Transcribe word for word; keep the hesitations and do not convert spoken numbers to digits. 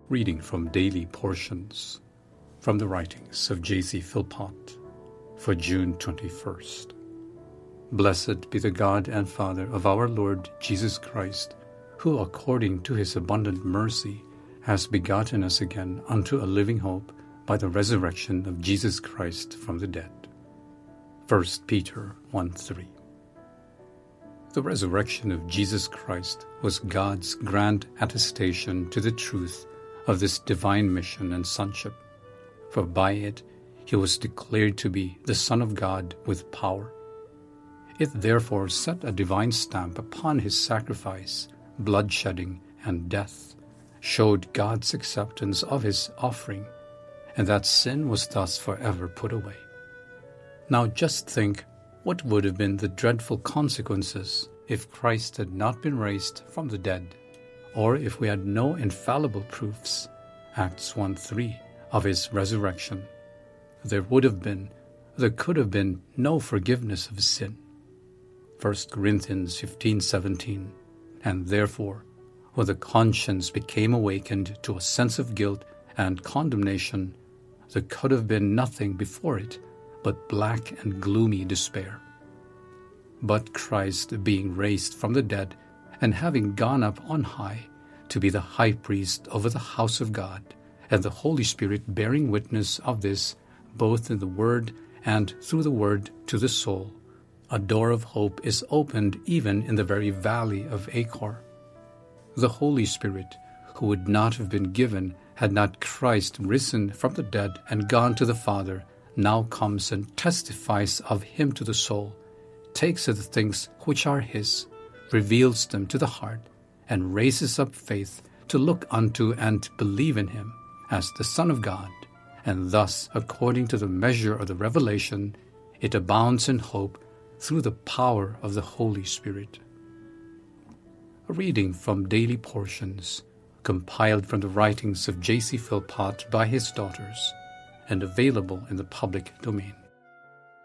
Reading from Daily Portions from the writings of J C Philpott for June twenty-first. Blessed be the God and Father of our Lord Jesus Christ, who according to his abundant mercy has begotten us again unto a living hope by the resurrection of Jesus Christ from the dead. First Peter one three. The resurrection of Jesus Christ was God's grand attestation to the truth of this divine mission and sonship, for by it he was declared to be the Son of God with power. It therefore set a divine stamp upon his sacrifice, bloodshedding, and death, showed God's acceptance of his offering, and that sin was thus forever put away. Now just think what would have been the dreadful consequences if Christ had not been raised from the dead, or if we had no infallible proofs, Acts one three, of his resurrection. There would have been, there could have been no forgiveness of sin. First Corinthians fifteen seventeen. And therefore, when the conscience became awakened to a sense of guilt and condemnation, there could have been nothing before it but black and gloomy despair. But Christ, being raised from the dead, and having gone up on high to be the high priest over the house of God, and the Holy Spirit bearing witness of this, both in the Word and through the Word to the soul, a door of hope is opened even in the very valley of Achor. The Holy Spirit, who would not have been given had not Christ risen from the dead and gone to the Father, now comes and testifies of him to the soul, takes of the things which are his, reveals them to the heart, and raises up faith to look unto and believe in him as the Son of God, and thus, according to the measure of the revelation, it abounds in hope through the power of the Holy Spirit. A reading from Daily Portions, compiled from the writings of J C Philpott by his daughters, and available in the public domain.